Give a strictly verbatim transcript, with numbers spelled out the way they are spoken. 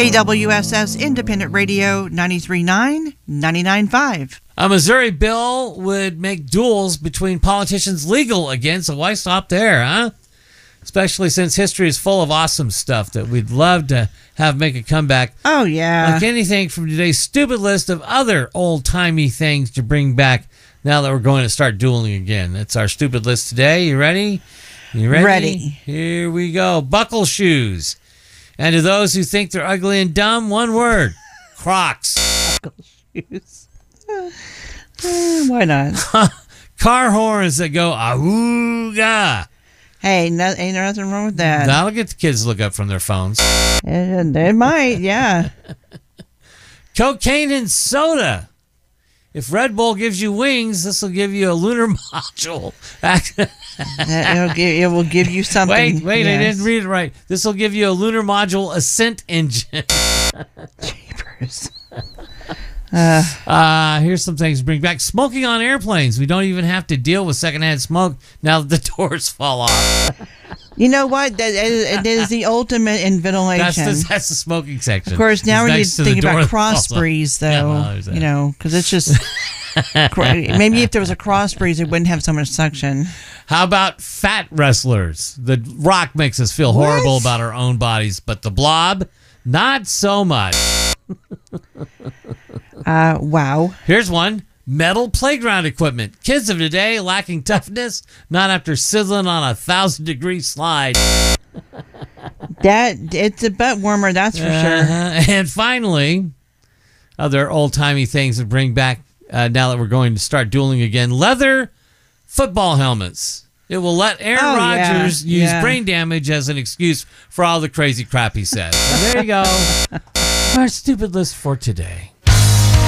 K W S S Independent Radio ninety-three point nine, ninety-nine point five. A Missouri bill would make duels between politicians legal again, so why stop there, huh? Especially since history is full of awesome stuff that we'd love to have make a comeback. Oh, yeah. Like anything from today's stupid list of other old-timey things to bring back now that we're going to start dueling again. That's our stupid list today. You ready? You ready? Ready. Here we go. Buckle shoes. And to those who think they're ugly and dumb, one word. Crocs. Buckle shoes. Uh, why not? Car horns that go ahooga. Hey, no, ain't there nothing wrong with that. That'll get the kids to look up from their phones. It, it might, yeah. Cocaine and soda. If Red Bull gives you wings, this will give you a lunar module. It'll give, it will give you something. Wait, wait, yes. I didn't read it right. This will give you a lunar module ascent engine. Jeepers. Uh, uh, here's some things to bring back. Smoking on airplanes. We don't even have to deal with secondhand smoke now that the doors fall off. You know what? That is, it is the ultimate in ventilation. That's the, that's the smoking section. Of course, now it's we need next to to think the door about that cross falls off. breeze, though. Yeah, well, there's that. You know, because it's just maybe if there was a cross breeze, it wouldn't have so much suction. How about fat wrestlers? The Rock makes us feel What? horrible about our own bodies, but the Blob, not so much. Uh, wow. Here's one. Metal playground equipment. Kids of today lacking toughness, not after sizzling on a thousand degree slide. That it's a butt warmer, that's for Uh-huh. sure. And finally, other old timey things that bring back uh, now that we're going to start dueling again. Leather football helmets. It will let Aaron Oh, yeah. Rodgers use Yeah. brain damage as an excuse for all the crazy crap he says. So there you go. Our stupid list for today.